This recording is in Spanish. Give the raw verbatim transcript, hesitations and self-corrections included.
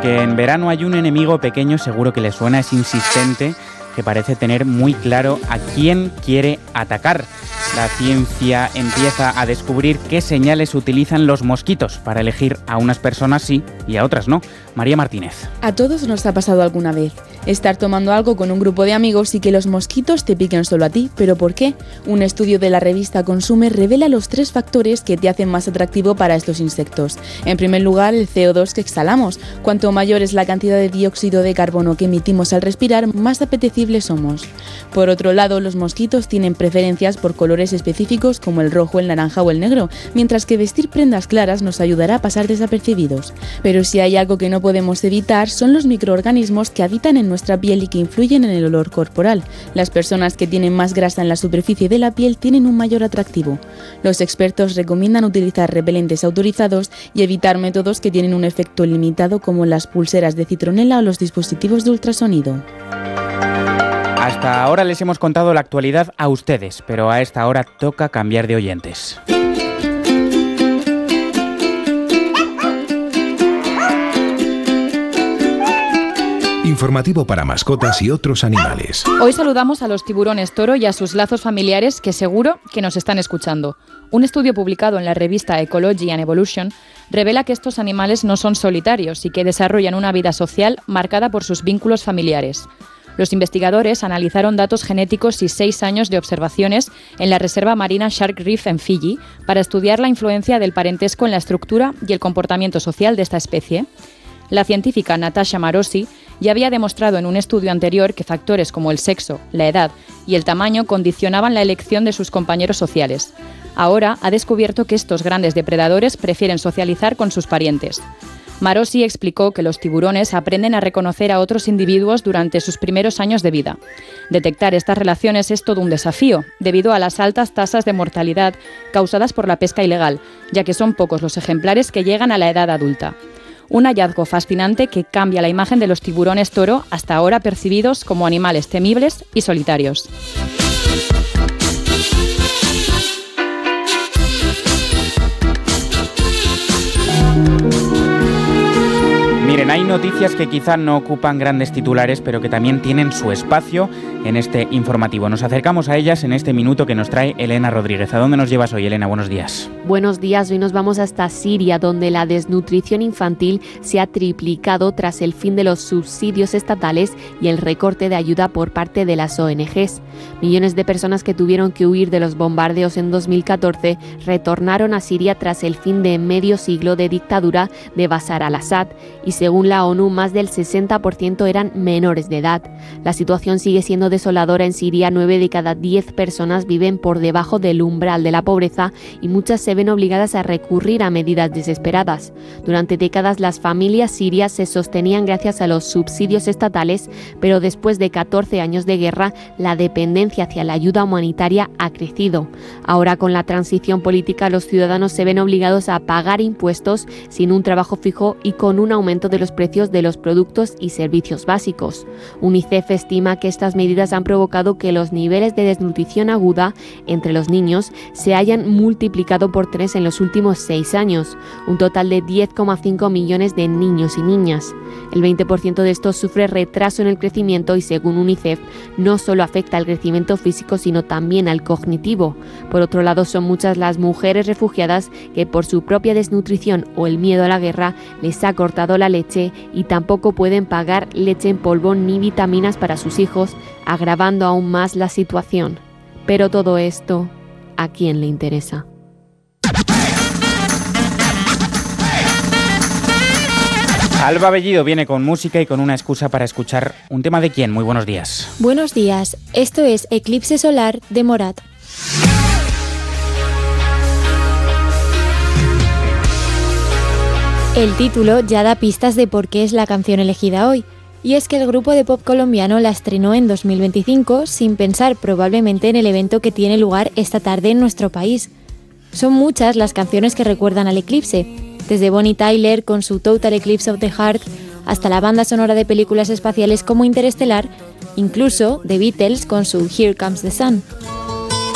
porque en verano hay un enemigo pequeño, seguro que le suena, es insistente, que parece tener muy claro a quién quiere atacar. La ciencia empieza a descubrir qué señales utilizan los mosquitos para elegir a unas personas sí y a otras no. María Martínez. A todos nos ha pasado alguna vez estar tomando algo con un grupo de amigos y que los mosquitos te piquen solo a ti. ¿Pero por qué? Un estudio de la revista Consumer revela los tres factores que te hacen más atractivo para estos insectos. En primer lugar, el C O dos que exhalamos. Cuanto mayor es la cantidad de dióxido de carbono que emitimos al respirar, más apetecibles somos. Por otro lado, los mosquitos tienen preferencias por colores específicos como el rojo, el naranja o el negro, mientras que vestir prendas claras nos ayudará a pasar desapercibidos. Pero si hay algo que no podemos evitar, son los microorganismos que habitan en nuestra piel y que influyen en el olor corporal. Las personas que tienen más grasa en la superficie de la piel tienen un mayor atractivo. Los expertos recomiendan utilizar repelentes autorizados y evitar métodos que tienen un efecto limitado como las pulseras de citronela o los dispositivos de ultrasonido. Hasta ahora les hemos contado la actualidad a ustedes, pero a esta hora toca cambiar de oyentes. Informativo para mascotas y otros animales. Hoy saludamos a los tiburones toro y a sus lazos familiares que seguro que nos están escuchando. Un estudio publicado en la revista Ecology and Evolution revela que estos animales no son solitarios y que desarrollan una vida social marcada por sus vínculos familiares. Los investigadores analizaron datos genéticos y seis años de observaciones en la reserva marina Shark Reef en Fiji para estudiar la influencia del parentesco en la estructura y el comportamiento social de esta especie. La científica Natasha Marosi ya había demostrado en un estudio anterior que factores como el sexo, la edad y el tamaño condicionaban la elección de sus compañeros sociales. Ahora ha descubierto que estos grandes depredadores prefieren socializar con sus parientes. Marosi explicó que los tiburones aprenden a reconocer a otros individuos durante sus primeros años de vida. Detectar estas relaciones es todo un desafío, debido a las altas tasas de mortalidad causadas por la pesca ilegal, ya que son pocos los ejemplares que llegan a la edad adulta. Un hallazgo fascinante que cambia la imagen de los tiburones toro, hasta ahora percibidos como animales temibles y solitarios. Miren, hay noticias que quizá no ocupan grandes titulares, pero que también tienen su espacio en este informativo. Nos acercamos a ellas en este minuto que nos trae Elena Rodríguez. ¿A dónde nos llevas hoy, Elena? Buenos días. Buenos días. Hoy nos vamos hasta Siria, donde la desnutrición infantil se ha triplicado tras el fin de los subsidios estatales y el recorte de ayuda por parte de las O N Ges. Millones de personas que tuvieron que huir de los bombardeos en dos mil catorce retornaron a Siria tras el fin de medio siglo de dictadura de Bashar al-Assad y según la ONU, más del sesenta por ciento eran menores de edad. La situación sigue siendo desoladora en Siria. Nueve de cada diez personas viven por debajo del umbral de la pobreza y muchas se ven obligadas a recurrir a medidas desesperadas. Durante décadas las familias sirias se sostenían gracias a los subsidios estatales, pero después de catorce años de guerra, la dependencia hacia la ayuda humanitaria ha crecido. Ahora, con la transición política, los ciudadanos se ven obligados a pagar impuestos sin un trabajo fijo y con un aumento de los precios de los productos y servicios básicos. UNICEF estima que estas medidas han provocado que los niveles de desnutrición aguda entre los niños se hayan multiplicado por tres en los últimos seis años, un total de diez coma cinco millones de niños y niñas. El veinte por ciento de estos sufre retraso en el crecimiento y, según UNICEF, no solo afecta al crecimiento físico sino también al cognitivo. Por otro lado, son muchas las mujeres refugiadas que por su propia desnutrición o el miedo a la guerra les ha cortado la leche y tampoco pueden pagar leche en polvo ni vitaminas para sus hijos, agravando aún más la situación. Pero todo esto, ¿a quién le interesa? Alba Bellido viene con música y con una excusa para escuchar un tema de quién. Muy buenos días. Buenos días. Esto es Eclipse Solar de Morat. El título ya da pistas de por qué es la canción elegida hoy. Y es que el grupo de pop colombiano la estrenó en dos mil veinticinco sin pensar probablemente en el evento que tiene lugar esta tarde en nuestro país. Son muchas las canciones que recuerdan al eclipse, desde Bonnie Tyler con su Total Eclipse of the Heart hasta la banda sonora de películas espaciales como Interestelar, incluso The Beatles con su Here Comes the Sun.